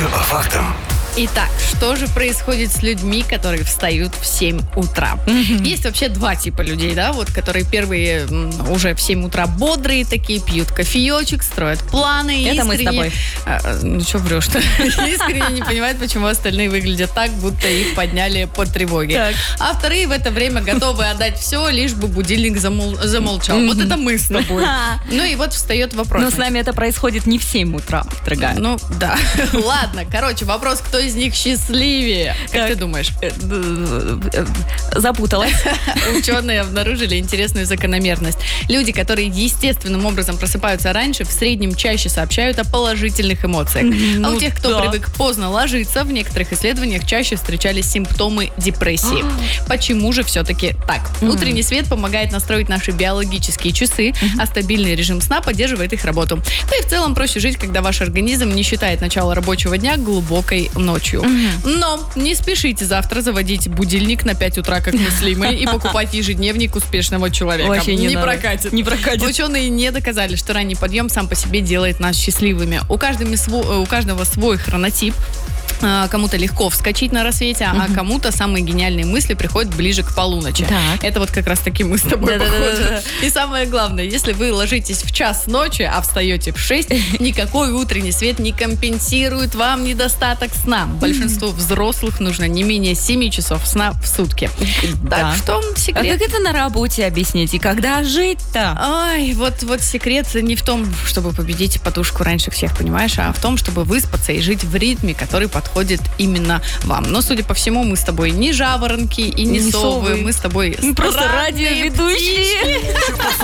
Все по фактам. Итак, что же происходит с людьми, которые встают в 7 утра? Есть вообще два типа людей, да, вот, которые первые уже в 7 утра бодрые такие, пьют кофеечек, строят планы. Это мы с тобой. Ну, что врешь-то? Искренне не понимают, почему остальные выглядят так, будто их подняли по тревоге. Так. А вторые в это время готовы отдать все, лишь бы будильник замолчал. Вот это мы с тобой. Ну и вот встает вопрос. Но с нами это происходит не в 7 утра, дорогая. Ну, да. Ладно, короче, вопрос, кто из них счастливее? Как ты думаешь? Запуталась. Ученые обнаружили интересную закономерность. Люди, которые естественным образом просыпаются раньше, в среднем чаще сообщают о положительных эмоциях. А у тех, кто привык поздно ложиться, в некоторых исследованиях чаще встречались симптомы депрессии. Почему же все-таки так? Утренний свет помогает настроить наши биологические часы, а стабильный режим сна поддерживает их работу. Да и в целом проще жить, когда ваш организм не считает начало рабочего дня глубокой ночью. Но не спешите завтра заводить будильник на 5 утра, как мыслимый, и покупать ежедневник успешного человека. Вообще не надо. Прокатит. Не прокатит. Ученые не доказали, что ранний подъем сам по себе делает нас счастливыми. У каждого свой хронотип. Кому-то легко вскочить на рассвете, а кому-то самые гениальные мысли приходят ближе к полуночи. Так. Это вот как раз таки мы с тобой Да-да-да-да. походим. И самое главное, если вы ложитесь в час ночи, а встаете в 6, никакой утренний свет не компенсирует вам недостаток сна. Большинству взрослых нужно не менее 7 часов сна в сутки. Так что А секрет. как это на работе объяснить? И когда жить-то? Ай, вот секрет не в том, чтобы победить подушку раньше всех, понимаешь, а в том, чтобы выспаться и жить в ритме, который подходит именно вам. Но, судя по всему, мы с тобой не жаворонки и не совы. Мы с тобой Просто странные радиоведущие. птички.